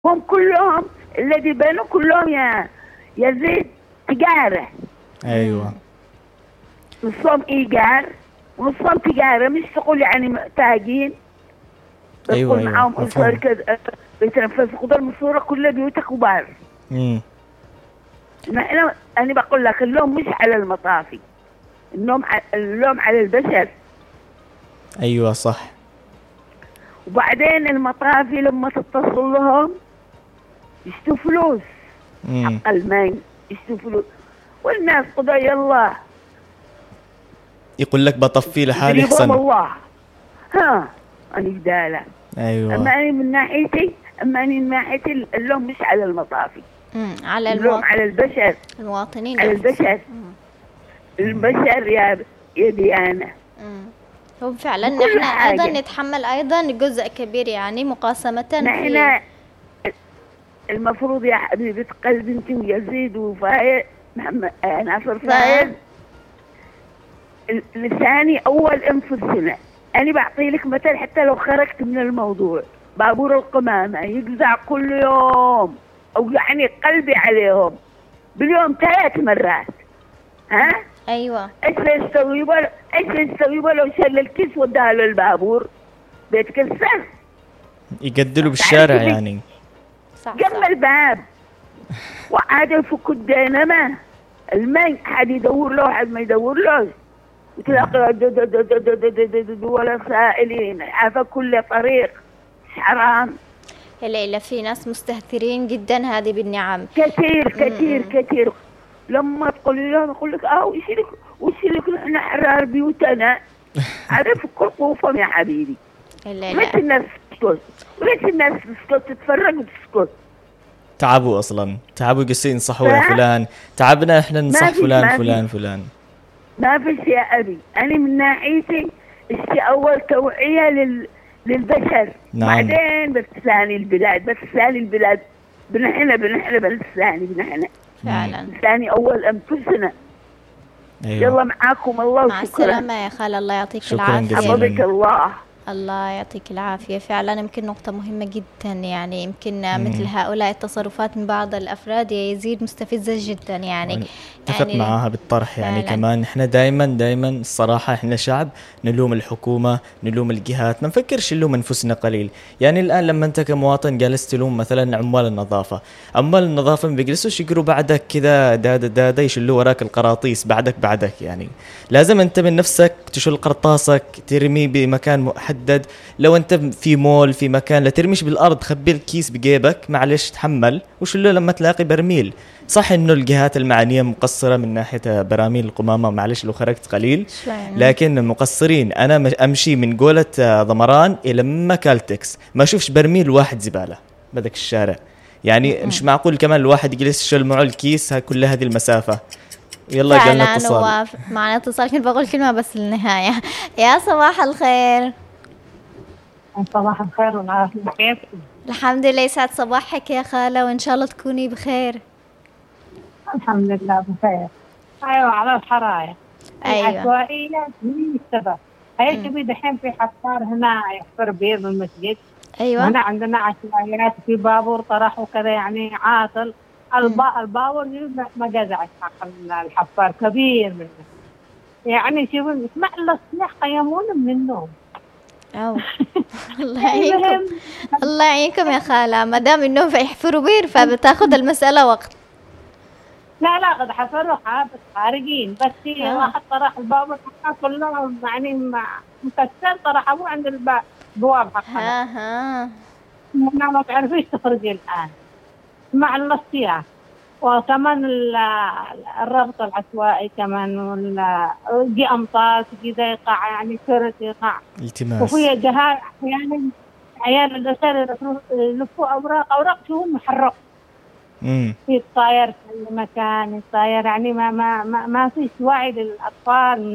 هم كلهم الذي بنوا كلهم يا يزيد تجارة. ايوه نصهم إيجار ونصهم تجارة، مش تقول يعني تاجين. ايوه بتقول ايوه معاهم أسر مفهوم. كذا بيتنفسوا خضار المصورة كلها بيوتها كبار. امم أنا بقول لك اللوم مش على المطافي، اللوم على البشر. ايوه صح. وبعدين المطافي لما تتصل لهم يشتوا فلوس امم حق الماء، يشتوا فلوس، والناس قضايا الله يقول لك بطفي لحالي يدريبهم احسن. الله. ها أنا بدالة. ايوه أما أنا من ناحيتي اللوم مش على المطافي، على اللوم على البشر، المواطنين على نفسهم. البشر. البشر يا ديانة. هو فعلا بكل نحن ايضا حاجة. نتحمل ايضا جزء كبير يعني مقاسمة في نحن المفروض يا حبيبة قلبي انت ويزيد وفايز محمد ناصر فايز، لساني اول انفسنا. انا بعطي لك مثل حتى لو خرجت من الموضوع، بابور القمامة يجزع كل يوم، او يعني قلبي عليهم باليوم 3 مرات. ها ايوه ايش يستوي لو شل الكيس وداها للبابور بيتكسر. يقدلوا بالشارع يعني. صح جنب الباب وعاد يفكوا الدينامة الماء، حد يدور له حد ما يدور له، وتلاقي ولا سائلين عافى كل طريق. حرام هلا في ناس مستهترين جدا هذه بالنعم كثير. لما تقولي لهم يقول لك وش لك نحن حرار بيوتنا. عارف كفوفهم يا حبيبي. ليش الناس تسكت تتفرج وتسكت. تعبوا اصلا، تعبوا يقصوا ينصحوا يا فلان، تعبنا احنا ننصح فلان. ما فيش يا ابي. انا من ناحيتي اول توعية للبشر. نعم. بعدين بتساني البلاد بنحنا فعلا ثاني اول انفسنا. أيوة. يلا معاكم الله مع السلامة يا خالة، الله يعطيك العافية. حفظك الله. الله يعطيك العافية. فعلا يمكن نقطة مهمة جدا، يعني يمكن مثل هؤلاء التصرفات من بعض الأفراد يزيد مستفزة جدا يعني. اتفق يعني معاها بالطرح يعني. كمان احنا دايما الصراحة احنا شعب نلوم الحكومة، نلوم الجهات، ما نفكرش نلوم انفسنا قليل. يعني الآن لما انت كمواطن جالس تلوم مثلا عمال النظافة ما بيجلسوش يقروا بعدك كذا دادا يشلوا وراك القراطيس بعدك يعني. لازم انت من نفسك تشل قرطاسك ترمي بمكان محدد. لو انت في مول في مكان لا ترميش بالارض، خبي الكيس بجيبك معلش تحمل وشله لما تلاقي برميل. صح انه الجهات المعنيه مقصره من ناحيه براميل القمامه، معلش لو خرجت قليل لكن مقصرين. انا امشي من قولة ضمران الى مكالتكس ما اشوفش برميل واحد زباله بدك الشارع يعني. مش معقول كمان الواحد يجلس يشيل معه الكيس كل هذه المسافه. يلا جالنا اتصال. معنا اتصال. كنت بقول كلمة بس للنهاية. يا صباح الخير. صباح الخير والعافية، كيفك؟ الحمد لله، يسعد صباحك يا خالة وإن شاء الله تكوني بخير. الحمد لله بخير. أيوة على الحرايق. أيوة. العشوائية من السبب. هي تبي دحين في حفار هنا يحفر بيه بالمسجد. أيوة. هنا عندنا عشوائيات في بابور طرح وكذا يعني عاطل. البابور ما جزعت حق الحفار كبير منه. يعني شوفوا اسمع الصياح قيمون من النوم. الله يعينكم. الله يعينكم يا خالة. ما دام انهم يحفروا بير فبتاخذ المسألة وقت. لا قد حفروا بس خارجين، بس في واحد طرح الباب حقه كله يعني مكسر، طرحوه عند البواب حقنا. ما تعرفيش تخرجي الآن مع الصياح. وكمان الربط العشوائي كمان، ويجي أمطار تجي ذا يقع يعني كرة يقع التماس. وفي جهات يعني عيال الأسر يلفوا أوراق شو محرق في الطاير في المكان الطاير يعني ما فيش وعي للأطفال.